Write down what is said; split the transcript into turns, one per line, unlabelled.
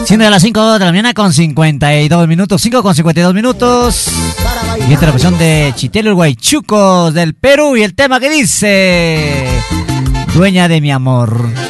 Siendo de las 5 de la mañana con 52 minutos, 5 con 52 minutos. Y esta es la versión de Chitelo Guaychucos del Perú y el tema que dice: Dueña de mi amor.